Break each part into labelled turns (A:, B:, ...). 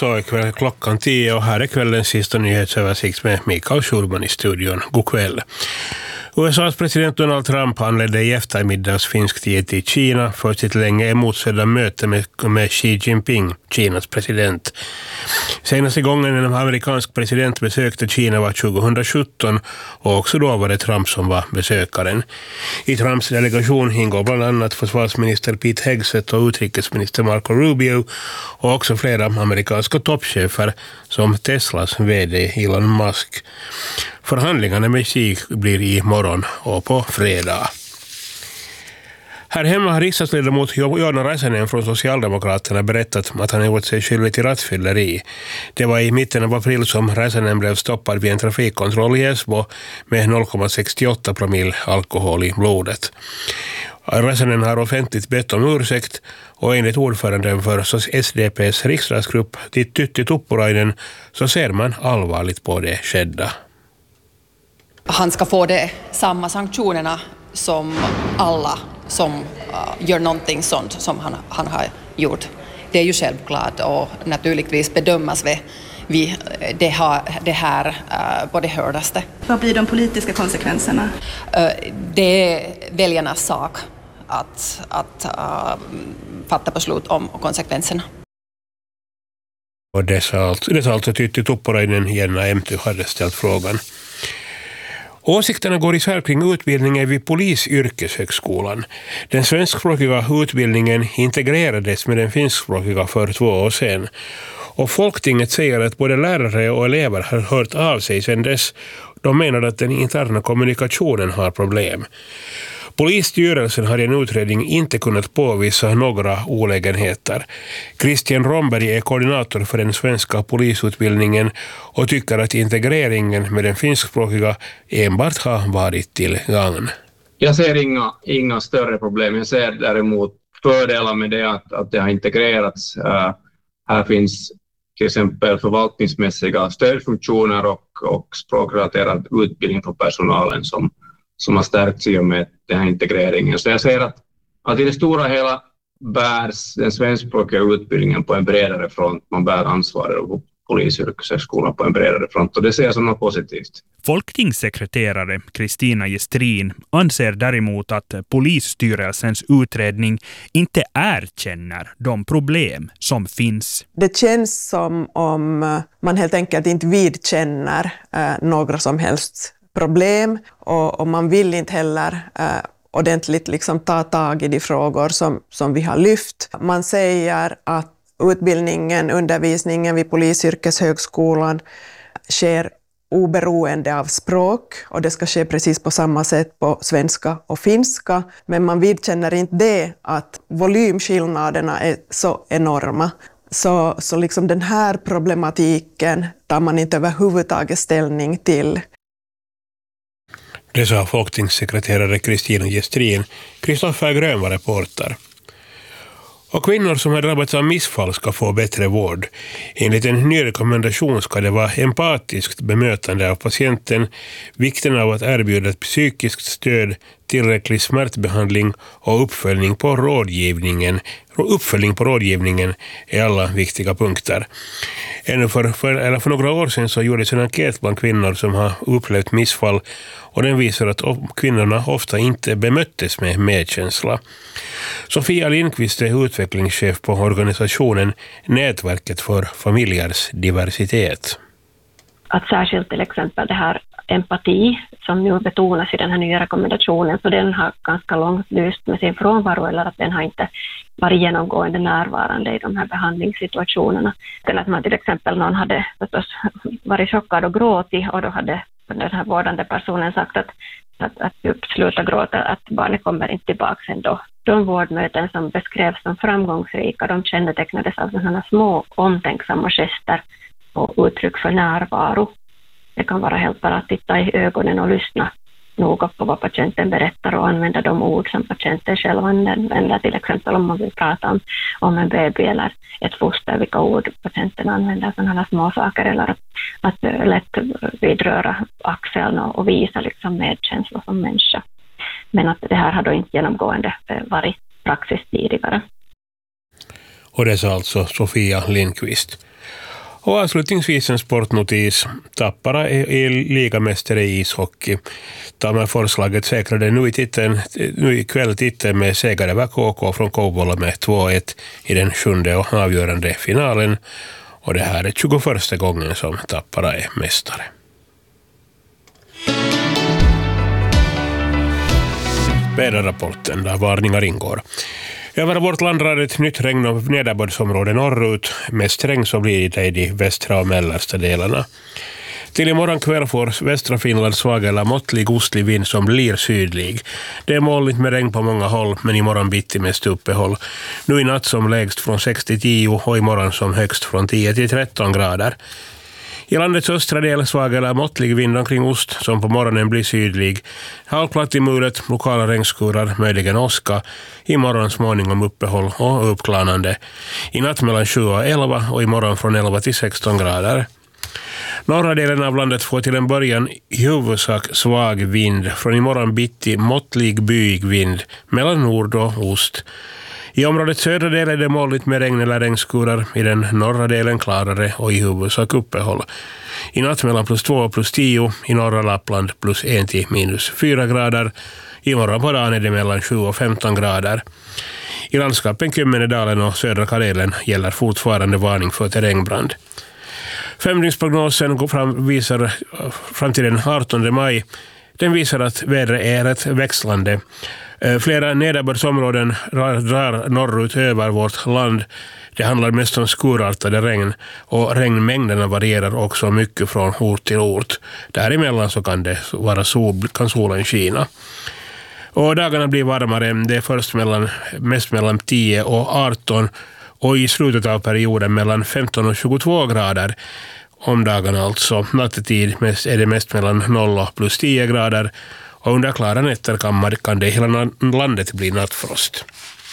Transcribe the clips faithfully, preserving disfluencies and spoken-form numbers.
A: så är kväll klockan tio och här är kvällens sista nyhetsöversikt med Mikael Schurman i studion. God kväll. U S A:s president Donald Trump anledde i eftermiddags finsk tid till Kina för sitt länge emotsedda möte med, med Xi Jinping, Kinas president. Senaste gången en amerikansk president besökte Kina var tjugohundrasjutton och också då var det Trump som var besökaren. I Trumps delegation ingår bland annat försvarsminister Pete Hegseth och utrikesminister Marco Rubio och också flera amerikanska toppchefer som Teslas vd Elon Musk. Förhandlingarna med Xi blir i morgon och på fredag. Här hemma har riksdagsledamot Joona Räsänen från Socialdemokraterna berättat att han gjort sig skyldig till rattfylleri. Det var i mitten av april som Räsänen blev stoppad vid en trafikkontroll i Esbo med noll komma sextioåtta promille alkohol i blodet. Räsänen har offentligt bett om ursäkt och enligt ordföranden för S D P:s riksdagsgrupp Tytti Tuppurainen så ser man allvarligt på det skedda.
B: Han ska få det samma sanktionerna som alla som uh, gör någonting sånt som han, han har gjort. Det är ju självklart och naturligtvis bedömas vi, vi det, har, det här uh, på det hördaste.
C: Vad blir de politiska konsekvenserna?
B: Uh, det är väljarnas sak att, att uh, fatta beslut om konsekvenserna.
A: Och det sa alltså, det sa alltså Tytti Tuppurainen Jenna Emty hade ställt frågan. Åsikterna går isär kring utbildningen vid polisyrkeshögskolan. Den svenskspråkiga utbildningen integrerades med den finskspråkiga för två år sedan. Och Folktinget säger att både lärare och elever har hört av sig sedan dess. De menar att den interna kommunikationen har problem. Polisstyrelsen har i en utredning inte kunnat påvisa några olägenheter. Christian Romberg är koordinator för den svenska polisutbildningen och tycker att integreringen med den finskspråkiga enbart har varit till gagn.
D: Jag ser inga, inga större problem. Jag ser däremot fördelar med det att, att det har integrerats. Uh, här finns till exempel förvaltningsmässiga stödfunktioner och, och språkrelaterad utbildning för personalen som som har stärkt sig med den här integreringen. Så jag ser att, att i det stora hela bärs den svenskspråkiga utbildningen på en bredare front. Man bär ansvaret och polisyrkeshögskolan på en bredare front och det ser jag som något positivt.
E: Folktingssekreterare Kristina Gestrin anser däremot att polisstyrelsens utredning inte erkänner de problem som finns.
F: Det känns som om man helt enkelt inte vidkänner eh, några som helst problem och, och man vill inte heller eh, ordentligt liksom ta tag i de frågor som, som vi har lyft. Man säger att utbildningen, undervisningen vid polisyrkeshögskolan sker oberoende av språk och det ska ske precis på samma sätt på svenska och finska. Men man vidkänner inte det att volymskillnaderna är så enorma. Så, så liksom den här problematiken tar man inte överhuvudtaget ställning till.
A: Det sa folktingssekreterare Kristina Gestrin. Kristoffer Grön var reporter. Och kvinnor som har drabbats av missfall ska få bättre vård. Enligt en ny rekommendation ska det vara empatiskt bemötande av patienten, vikten av att erbjuda ett psykiskt stöd, tillräcklig smärtbehandling och uppföljning på rådgivningen. Uppföljning på rådgivningen är alla viktiga punkter. Ännu för, för, eller för några år sedan så gjordes en enkät bland kvinnor som har upplevt missfall och den visar att kvinnorna ofta inte bemöttes med medkänsla. Sofia Lindqvist är utvecklingschef på organisationen Nätverket för familjers diversitet.
G: Att särskilt till exempel det här empati som nu betonas i den här nya rekommendationen, så den har ganska långt lyst med sin frånvaro eller att den har inte varit genomgående närvarande i de här behandlingssituationerna. Den att man till exempel någon hade förstås varit chockad och gråtit och då hade den här vårdande personen sagt att, att, att sluta gråta, att barnet kommer inte tillbaka ändå. De vårdmöten som beskrevs som framgångsrika, de kännetecknades av sådana små omtänksamma gester och uttryck för närvaro. Det kan vara helt bara att titta i ögonen och lyssna noga på vad patienten berättar och använda de ord som patienten själv använder. Till exempel om man vill prata om, om en baby eller ett foster, vilka ord patienten använder, sådana små saker. Eller att, att lätt vidröra axeln och, och visa liksom medkänsla som människa. Men att det här har då inte genomgående varit praxis tidigare.
A: Och det sa alltså Sofia Lindqvist. Och avslutningsvis en sportnotis. Tappara är ligamästare i ishockey. Tammerforslaget säkrade nu i, titeln, nu i kväll titeln med seger över K K från Kouvola med två ett i den sjunde och avgörande finalen. Och det här är tjugoförsta gången som Tappara är mästare. Väderrapporten där varningar ingår. Över vårt land rör ett nytt regn- och nederbördsområde norrut. Mest regn så blir det i de västra och mellersta delarna. Till imorgon kväll får västra Finland svag eller måttlig ostlig vind som blir sydlig. Det är molnigt med regn på många håll, men imorgon bitti mest uppehåll. Nu i natt som lägst från sex till tio och imorgon som högst från tio till tretton grader. I landets östra del svag eller måttlig vind omkring ost som på morgonen blir sydlig. Halvplatt i mulet, lokala regnskurar, möjligen åska. Imorgon småningom uppehåll och uppklarnande. I natt mellan sju och elva och imorgon från elva till sexton grader. Norra delen av landet får till en början i huvudsak svag vind. Från imorgon bitti måttlig byig vind mellan nord och ost. I området södra delen är det molnigt med regn eller regnskurar, i den norra delen klarare och i huvudsak uppehåll. I natt mellan plus två och plus tio, i norra Lappland plus en till minus fyra grader. I morgon på dagen är det mellan sju och femton grader. I landskapen Kymmenedalen och södra Karelen gäller fortfarande varning för terrängbrand. Femdygnsprognosen går fram, visar fram till den artonde maj. Den visar att vädret är rätt växlande. Flera nederbördsområden drar norrut över vårt land. Det handlar mest om skurartade regn och regnmängderna varierar också mycket från ort till ort. Däremellan så kan det vara sol, kan solen skina. Och dagarna blir varmare. Det är först mellan, mest mellan tio och arton och i slutet av perioden mellan femton och tjugotvå grader. Om dagarna alltså. Nattetid är det mest mellan noll och plus tio grader. Och under klara nätter kan, man, kan det i hela landet bli nattfrost.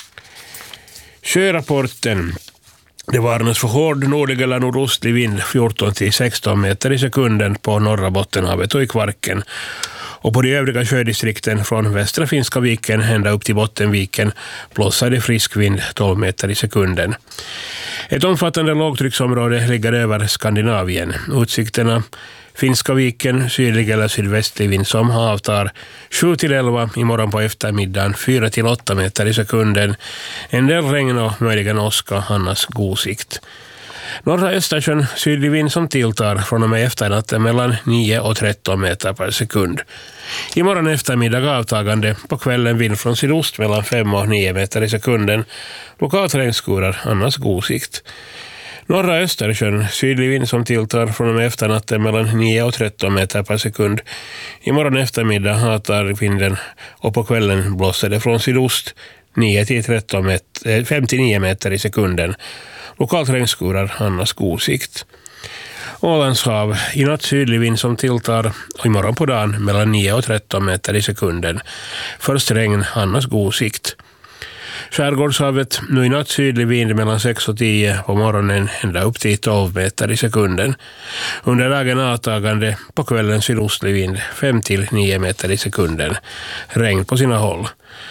A: Sjörapporten. Det varnas för hård nordlig eller nordostlig vind fjorton till sexton meter i sekunden på norra Bottenhavet och i Kvarken. Och på de övriga sjödistrikten från västra Finska viken ända upp till Bottenviken blåser det frisk vind tolv meter i sekunden. Ett omfattande lågtrycksområde ligger över Skandinavien. Utsikterna Finska viken, sydlig eller sydvästlig vind som avtar sju till elva imorgon på eftermiddagen, fyra till åtta meter i sekunden. En del regn och möjligen åska, annars god sikt. Norra Östersjön, sydlig vind som tilltar från och med efternatten mellan nio och tretton meter per sekund. Imorgon eftermiddag avtagande, på kvällen vind från sydost mellan fem och nio meter i sekunden. Lokalt regnskurar, annars god sikt. Norra Östersjön, sydlig vind som tilltar från och med efternatten mellan nio och tretton meter per sekund. Imorgon eftermiddag avtar vinden och på kvällen blåser det från sydost nio till tretton meter, fem till nio meter i sekunden. Lokalt regnskurar, annars god sikt. Ålandshav, i natt sydlig vind som tilltar och imorgon på dagen mellan nio och tretton meter i sekunden. Först regn, annars god sikt. Skärgårdshavet, nu i natt sydlig vind mellan sex och tio på morgonen ända upp till tolv meter i sekunden. Under dagen avtagande, på kvällen sydostlig vind fem till nio meter i sekunden. Regn på sina håll.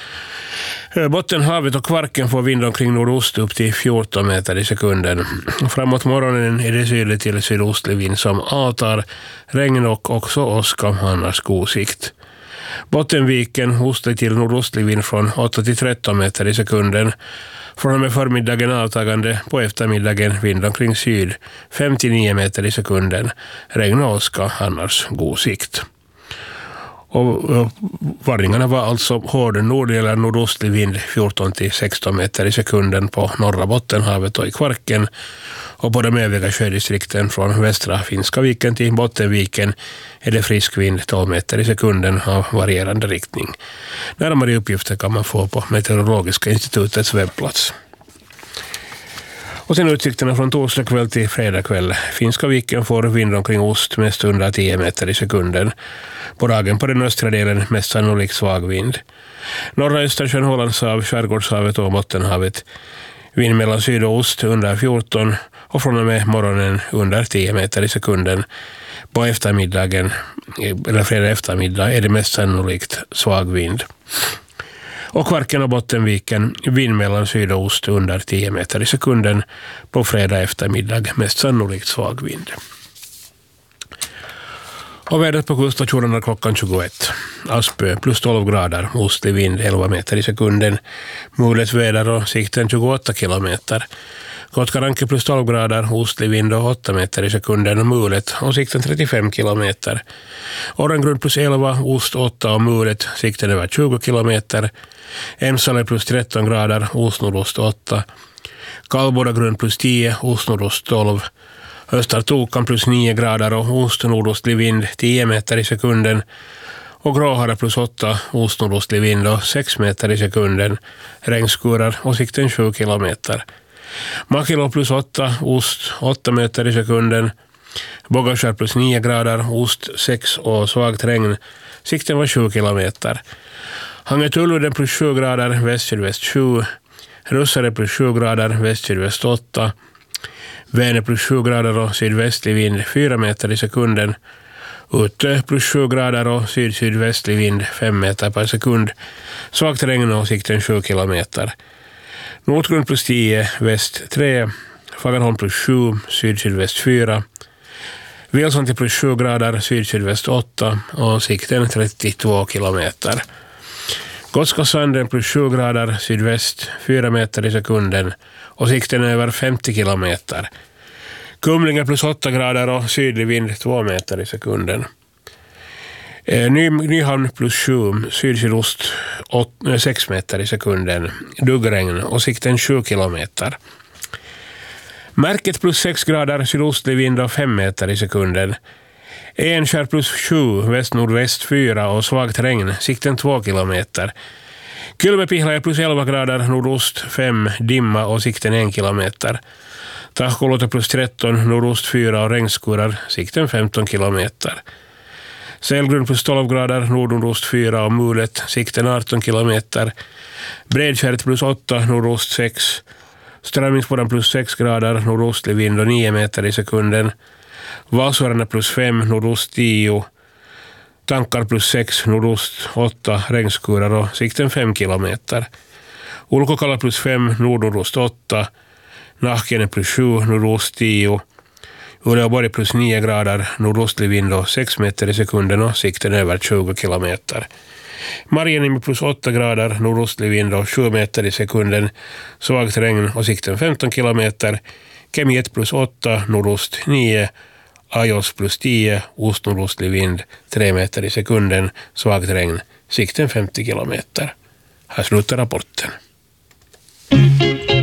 A: Bottenhavet och Kvarken får vind omkring nordost upp till fjorton meter i sekunden. Framåt morgonen är det sydlig till sydostlig vind som avtar. Regn och också åska, annars god sikt. Bottenviken ostlig till nordostlig vind från åtta till tretton meter i sekunden. Från och med förmiddagen avtagande, på eftermiddagen vind omkring syd fem till nio meter i sekunden. Regn och åska, annars god sikt. Och, och varningarna var alltså hård nord- eller nordostlig vind fjorton till sexton meter i sekunden på norra Bottenhavet och i Kvarken. Och på de övriga sjödistrikten från västra Finska viken till Bottenviken är det frisk vind tolv meter i sekunden av varierande riktning. Närmare uppgifter kan man få på Meteorologiska institutets webbplats. Och sen utsikterna från torsdag kväll till fredag kväll. Finska viken får vind omkring ost mest under tio meter i sekunden. På dagen på den östra delen mest sannolikt svag vind. Norra Östersjön, Ålandshav, Skärgårdshavet och Bottenhavet. Vind mellan syd och ost under fjorton och från och med morgonen under tio meter i sekunden. På eftermiddagen, eller fredag eftermiddag, är det mest sannolikt svag vind. Och Kvarken och Bottenviken vind mellan syd och ost under tio meter i sekunden. På fredag eftermiddag mest sannolikt svag vind. Och vädret på kuststationerna klockan tjugoett. Aspö plus tolv grader, ostlig vind elva meter i sekunden. Mulet väder och sikten tjugoåtta kilometer. Kotkaranke plus tolv grader, ostlig vind och åtta meter i sekunden och mulet och sikten trettiofem kilometer. Orrengrund plus elva, ost åtta och mulet, sikten över tjugo kilometer. Emsale plus tretton grader, ost nordost åtta. Kallbodagrund plus tio, ost nordost tolv. Östertokan plus nio grader och ost nordostlig vind tio meter i sekunden. Och Gråhara plus åtta, ost nordostlig vind och sex meter i sekunden. Regnskurar och sikten sju kilometer. Makilo plus åtta, ost åtta meter i sekunden. Bogaskär plus nio grader, ost sex och svagt regn. Sikten var sju kilometer. Hangetulvuden plus sju grader, väst-sydväst sju. Russare plus sju grader, väst-sydväst åtta. Vänern plus sju grader och sydvästlig vind fyra meter i sekunden. Utö plus sju grader och syd-sydvästlig vind fem meter per sekund. Svagt regn och sikten sju kilometer. Nordgrund plus tio, väst tre. Fagerholm plus sju, syd-sydväst fyra. Vilsanti plus sju grader, syd-sydväst åtta och sikten trettiotvå kilometer. Gotskasanden plus sju grader, sydväst fyra meter i sekunden och sikten över femtio kilometer. Kumlinge plus åtta grader och sydlig vind två meter i sekunden. Ny, Nyhamn plus sju, syd-sydost sex meter i sekunden. Duggregn och sikten sju kilometer. Märket plus sex grader, sydostlig vind och fem meter i sekunden. Enskär plus sju, väst-nordväst fyra och svagt regn, sikten två kilometer. Kylmäpihlaja plus elva grader, nordost fem, dimma och sikten en kilometer. Tahkoluoto plus tretton, nordost fyra och regnskurar, sikten femton kilometer. Sälgrund plus tolv grader, nordost fyra och mulet, sikten arton kilometer. Bredskäret plus åtta, nordost sex. Strömmingsbodan plus sex grader, nordostlig vind och nio meter i sekunden. Valsvararna plus fem, nordost tio. Tankar plus sex, nordost åtta, regnskurar och sikten fem kilometer. Ulkokalla plus fem, nordost åtta. Nahkene plus sju, nordost tio. Uleåborg plus nio grader, nordostlig vind och sex meter i sekunden och sikten över tjugo kilometer. Marjenimi plus åtta grader, nordostlig vind och sju meter i sekunden, svagt regn och sikten femton kilometer. Kemi ett plus åtta, nordost nio. Ajos plus tio, ost-nordostlig vind tre meter i sekunden, svagt regn, sikten femtio kilometer. Här slutar rapporten.